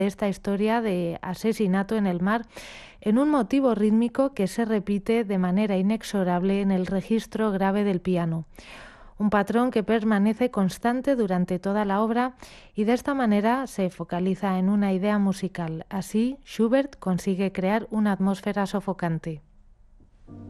esta historia de asesinato en el mar en un motivo rítmico que se repite de manera inexorable en el registro grave del piano. Un patrón que permanece constante durante toda la obra y de esta manera se focaliza en una idea musical. Así, Schubert consigue crear una atmósfera sofocante.